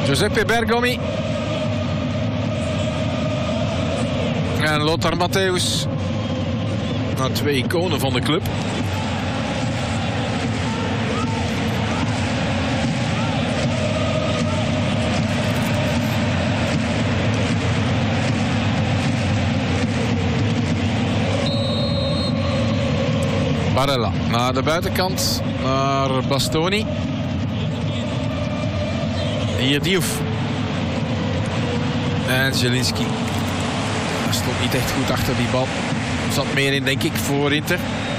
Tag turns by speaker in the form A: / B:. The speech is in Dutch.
A: Giuseppe Bergomi. En Lothar Matthäus. Nou, 2 iconen van de club. Barella naar de buitenkant, naar Bastoni. Hier Diouf. En Zielinski. Hij stond niet echt goed achter die bal. Er zat meer in, denk ik, voor Inter.